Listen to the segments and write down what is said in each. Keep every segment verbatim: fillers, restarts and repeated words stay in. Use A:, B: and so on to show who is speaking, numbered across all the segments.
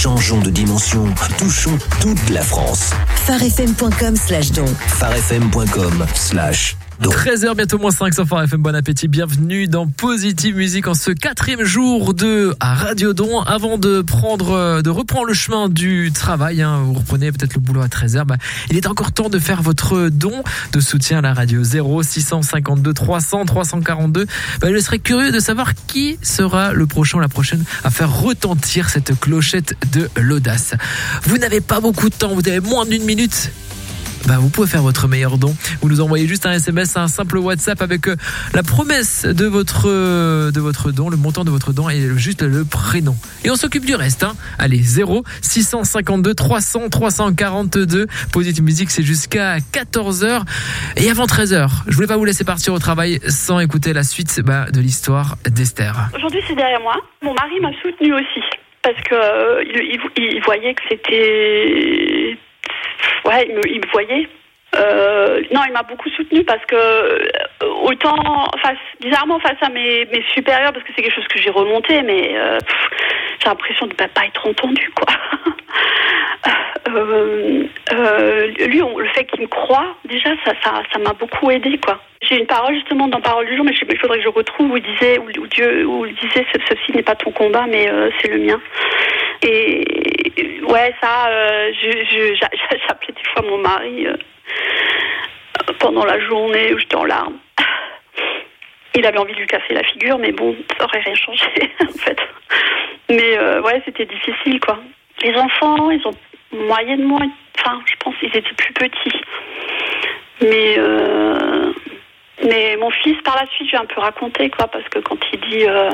A: Changeons de dimension, touchons toute la France.
B: farfm.com slash don.
A: farfm.com slash don.
C: treize heures, bientôt moins cinq sur Phare F M. Bon appétit, bienvenue dans Positive Musique en ce quatrième jour de à Radio Don. Avant de prendre, de reprendre le chemin du travail, hein, vous reprenez peut-être le boulot à treize heures, bah, il est encore temps de faire votre don de soutien à la radio. Zéro six cent cinquante-deux trois cents trois cent quarante-deux. Bah, je serais curieux de savoir qui sera le prochain ou la prochaine à faire retentir cette clochette de l'audace. Vous n'avez pas beaucoup de temps, vous avez moins d'une minute. Bah, vous pouvez faire votre meilleur don. Vous nous envoyez juste un S M S, un simple WhatsApp avec euh, la promesse de votre euh, de votre don, le montant de votre don et juste le prénom. Et on s'occupe du reste. Hein. Allez, zéro six cent cinquante-deux trois cents trois cent quarante-deux. Positive Musique, c'est jusqu'à quatorze heures et avant treize heures. Je voulais pas vous laisser partir au travail sans écouter la suite bah, de l'histoire d'Esther.
D: Aujourd'hui, c'est derrière moi. Mon mari m'a soutenue aussi parce que euh, il, il, il voyait que c'était Ouais, il me, il me voyait. Euh, non, il m'a beaucoup soutenue parce que euh, autant, face, bizarrement face à mes, mes supérieurs, parce que c'est quelque chose que j'ai remonté, mais euh, pff, j'ai l'impression de ne pas être entendue, quoi. euh, euh, lui, on, le fait qu'il me croit, déjà, ça, ça, ça m'a beaucoup aidé, quoi. J'ai une parole justement dans Parole du jour, mais je sais pas, il faudrait que je retrouve où il disait, où, où Dieu, où il disait, ceci n'est pas ton combat, mais euh, c'est le mien. Et ouais, ça, euh, je, je, j'appelais des fois mon mari euh, pendant la journée où j'étais en larmes. Il avait envie de lui casser la figure, mais bon, ça aurait rien changé en fait. Mais euh, ouais, c'était difficile, quoi. Les enfants, ils ont moyennement, enfin, je pense qu'ils étaient plus petits. Mais euh, mais mon fils, par la suite, j'ai un peu raconté, quoi, parce que quand il dit euh,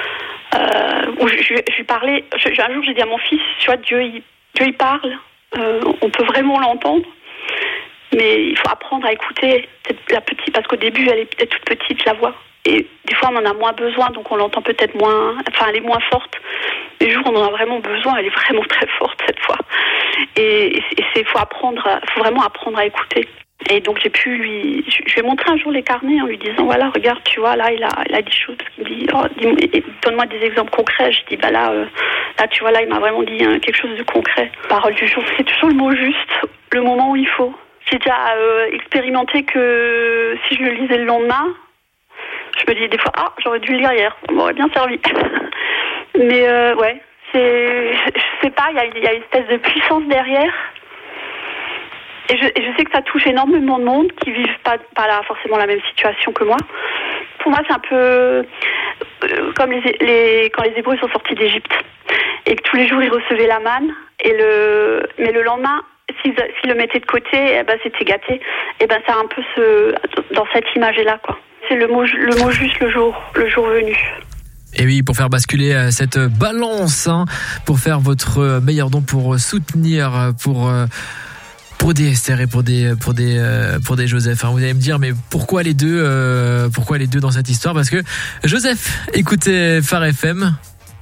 D: Euh, je, je, je lui parlais, je, un jour j'ai dit à mon fils, tu vois, Dieu il, Dieu, il parle, euh, on peut vraiment l'entendre, mais il faut apprendre à écouter la petite, parce qu'au début elle est peut-être toute petite, la voix, et des fois on en a moins besoin, donc on l'entend peut-être moins, enfin elle est moins forte. Les jours où on en a vraiment besoin, elle est vraiment très forte cette fois, et, et c'est, faut apprendre, faut vraiment apprendre à écouter. Et donc j'ai pu lui, je lui ai montré un jour les carnets en lui disant voilà, regarde, tu vois, là il a, il a dit choses, parce qu'il me dit oh, dis, donne-moi des exemples concrets. Je dis bah là, euh, là tu vois, là il m'a vraiment dit hein, quelque chose de concret. Parole du jour, c'est toujours le mot juste, le moment où il faut. J'ai déjà euh, expérimenté que si je le lisais le lendemain, je me dis des fois ah j'aurais dû le lire hier, ça m'aurait bien servi. Mais euh, ouais, c'est, je sais pas, il y a, il y a une espèce de puissance derrière. Et je, et je sais que ça touche énormément de monde qui vivent pas, pas là forcément la même situation que moi. Pour moi, c'est un peu euh, comme les, les, quand les Hébreux sont sortis d'Égypte et que tous les jours ils recevaient la manne, et le, mais le lendemain, s'ils, s'ils le mettaient de côté, eh ben, c'était gâté. Et ben, c'est un peu ce, dans cette image-là, quoi. C'est le mot, le mot juste le jour, le jour venu.
C: Et oui, pour faire basculer cette balance, hein, pour faire votre meilleur don, pour soutenir, pour... Euh Pour des Esther et pour des pour des euh, pour des Joseph. Hein. Vous allez me dire, mais pourquoi les deux euh, pourquoi les deux dans cette histoire ? Parce que Joseph écoutait Phare F M,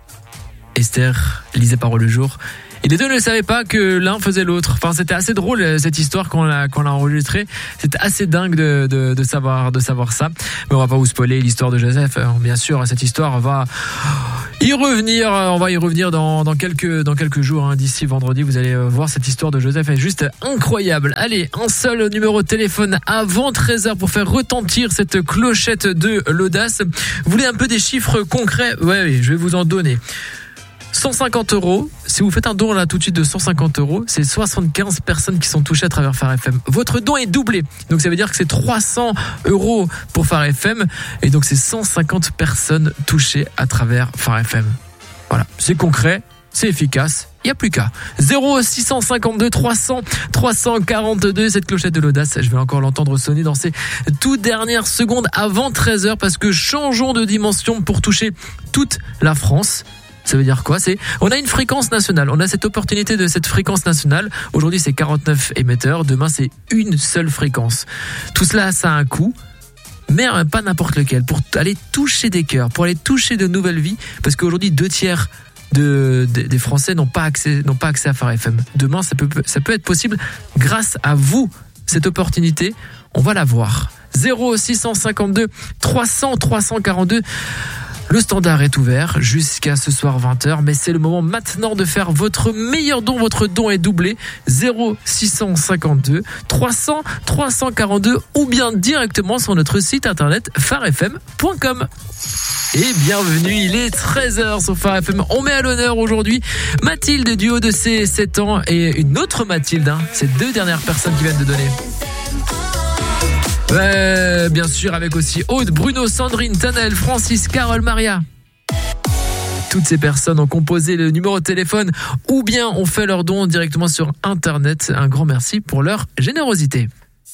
C: Esther lisait Parole du jour. Et les deux ne savaient pas que l'un faisait l'autre. Enfin, c'était assez drôle cette histoire quand on l'a quand on l'a enregistrée. C'était assez dingue de, de de savoir de savoir ça. Mais on va pas vous spoiler l'histoire de Joseph. Bien sûr, cette histoire va y revenir. On va y revenir dans dans quelques dans quelques jours. Hein. D'ici vendredi, vous allez voir cette histoire de Joseph. Elle est juste incroyable. Allez, un seul numéro de téléphone avant treize heures pour faire retentir cette clochette de l'audace. Vous voulez un peu des chiffres concrets ? Ouais, oui, je vais vous en donner. cent cinquante euros, si vous faites un don là tout de suite de cent cinquante euros, c'est soixante-quinze personnes qui sont touchées à travers Phare F M. Votre don est doublé, donc ça veut dire que c'est trois cents euros pour Phare F M, et donc c'est cent cinquante personnes touchées à travers Phare F M. Voilà, c'est concret, c'est efficace, il n'y a plus qu'à. zéro six cent cinquante-deux trois cents trois cent quarante-deux, cette clochette de l'audace, je vais encore l'entendre sonner dans ces toutes dernières secondes avant treize heures, parce que changeons de dimension pour toucher toute la France. Ça veut dire quoi ? C'est, on a une fréquence nationale, on a cette opportunité de cette fréquence nationale. Aujourd'hui, c'est quarante-neuf émetteurs, demain, c'est une seule fréquence. Tout cela, ça a un coût, mais pas n'importe lequel. Pour aller toucher des cœurs, pour aller toucher de nouvelles vies, parce qu'aujourd'hui, deux tiers de, de, des Français n'ont pas accès, n'ont pas accès à Phare F M. Demain, ça peut, ça peut être possible grâce à vous. Cette opportunité, on va la voir. zéro six cent cinquante-deux trois cents trois cent quarante-deux. Le standard est ouvert jusqu'à ce soir vingt heures, mais c'est le moment maintenant de faire votre meilleur don. Votre don est doublé, zéro six cent cinquante-deux trois cents trois cent quarante-deux ou bien directement sur notre site internet phare f m point com. Et bienvenue, il est treize heures sur Phare F M. On met à l'honneur aujourd'hui Mathilde du haut de ses sept ans et une autre Mathilde, hein. Ces deux dernières personnes qui viennent de donner. Ouais, bien sûr, avec aussi Aude, Bruno, Sandrine, Tanel, Francis, Carole, Maria. Toutes ces personnes ont composé le numéro de téléphone ou bien ont fait leur don directement sur Internet. Un grand merci pour leur générosité.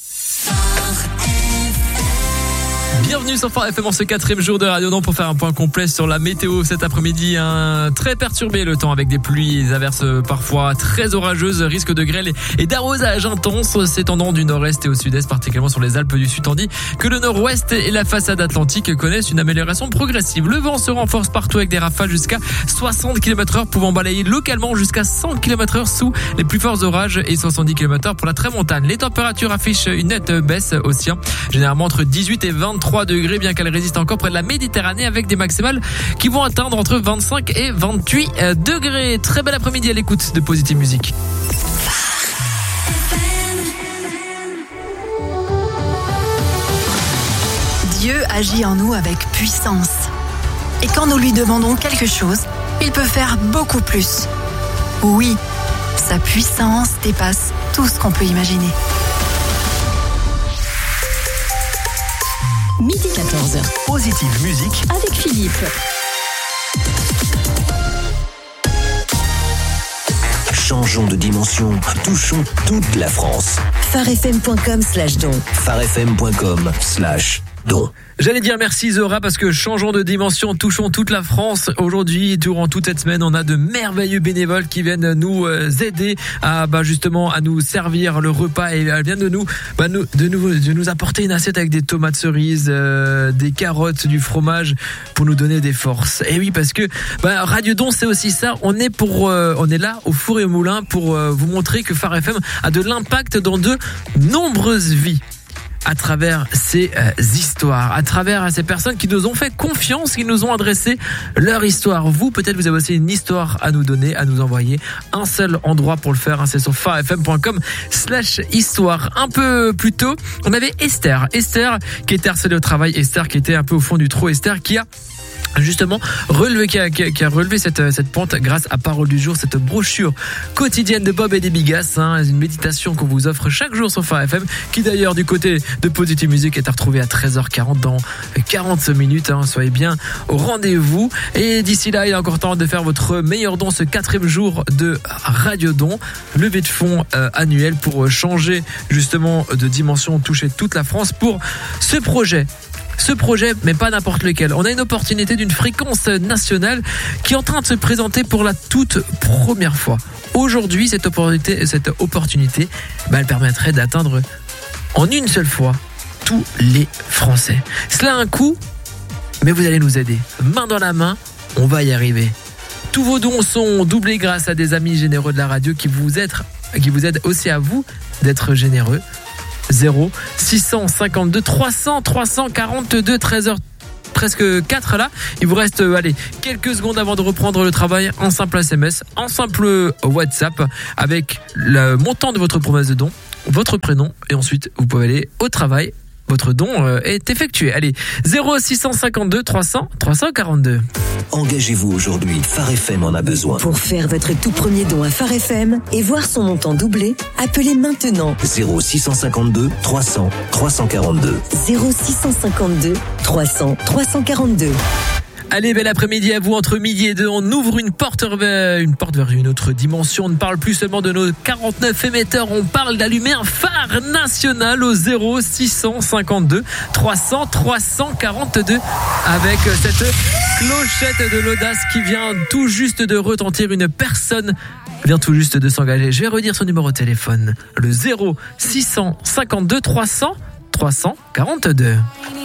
C: Bienvenue sur Phare F M en ce quatrième jour de Radio Don pour faire un point complet sur la météo cet après-midi. Un très perturbé le temps avec des pluies, des averses parfois très orageuses, risque de grêle et d'arrosage intense s'étendant du nord-est et au sud-est, particulièrement sur les Alpes du Sud, tandis que le nord-ouest et la façade atlantique connaissent une amélioration progressive. Le vent se renforce partout avec des rafales jusqu'à soixante kilomètres heure pouvant balayer localement jusqu'à cent kilomètres heure sous les plus forts orages et soixante-dix kilomètres heure pour la tramontane. Les températures affichent une nette baisse aussi, hein, généralement entre dix-huit et vingt-trois degrés, bien qu'elle résiste encore près de la Méditerranée avec des maximales qui vont atteindre entre vingt-cinq et vingt-huit degrés. Très bel après-midi à l'écoute de Positive Musique.
E: Dieu agit en nous avec puissance. Et quand nous lui demandons quelque chose, il peut faire beaucoup plus. Oui, sa puissance dépasse tout ce qu'on peut imaginer.
B: Midi quatorze heures.
A: Positive Musique
B: Avec Philippe.
A: Changeons de dimension, touchons toute la France.
B: phare f m point com slash don.
A: phare f m point com slash don.
C: J'allais dire merci Zora parce que changeons de dimension, touchons toute la France. Aujourd'hui, durant toute cette semaine, on a de merveilleux bénévoles qui viennent nous aider à bah, justement à nous servir le repas et elles viennent de nous, bah, nous, de nous de nous apporter une assiette avec des tomates cerises, euh, des carottes, du fromage pour nous donner des forces. Et oui, parce que bah, Radio Don c'est aussi ça. On est pour, euh, on est là au four et au moulin pour euh, vous montrer que Phare F M a de l'impact dans de nombreuses vies. À travers ces euh, histoires, à travers ces personnes qui nous ont fait confiance, qui nous ont adressé leur histoire. Vous, peut-être, vous avez aussi une histoire à nous donner, à nous envoyer. Un seul endroit pour le faire, hein, c'est sur phare f m point com slash histoire. Un peu plus tôt, on avait Esther. Esther qui était harcelée au travail. Esther qui était un peu au fond du trou. Esther qui a justement relevé, qui a, qui a, qui a relevé cette, cette pente grâce à Parole du jour, cette brochure quotidienne de Bob et des Bigas, hein, une méditation qu'on vous offre chaque jour sur Phare F M, qui d'ailleurs du côté de Positive Musique est à retrouver à treize heures quarante dans quarante minutes, hein, soyez bien au rendez-vous. Et d'ici là, il est encore temps de faire votre meilleur don ce quatrième jour de Radio Don, levée de fonds euh, annuel pour changer justement de dimension, toucher toute la France pour ce projet. Ce projet, mais pas n'importe lequel. On a une opportunité d'une fréquence nationale qui est en train de se présenter pour la toute première fois. Aujourd'hui, cette opportunité, cette opportunité, bah, elle permettrait d'atteindre en une seule fois tous les Français. Cela a un coût, mais vous allez nous aider. Main dans la main, on va y arriver. Tous vos dons sont doublés grâce à des amis généreux de la radio qui vous aident, qui vous aident aussi à vous d'être généreux. zéro six cent cinquante-deux trois cents trois cent quarante-deux, treize heures presque quatre là. Il vous reste euh, allez, quelques secondes avant de reprendre le travail. Un simple S M S, un simple WhatsApp avec le montant de votre promesse de don, votre prénom et ensuite vous pouvez aller au travail. Votre don euh, est effectué. Allez, zéro six cent cinquante-deux trois cents trois cent quarante-deux.
A: Engagez-vous aujourd'hui, Phare F M en a besoin.
B: Pour faire votre tout premier don à Phare F M et voir son montant doublé, appelez maintenant
A: zéro six cent cinquante-deux trois cents trois cent quarante-deux.
B: zéro six cent cinquante-deux trois cents trois cent quarante-deux.
C: Allez, bel après-midi à vous, entre midi et deux, on ouvre une porte, vers, une porte vers une autre dimension. On ne parle plus seulement de nos quarante-neuf émetteurs, on parle d'allumer un phare national au zéro six cent cinquante-deux trois cents trois cent quarante-deux avec cette clochette de l'audace qui vient tout juste de retentir. Une personne vient tout juste de s'engager. Je vais redire son numéro de téléphone, le zéro six cent cinquante-deux trois cents trois cent quarante-deux.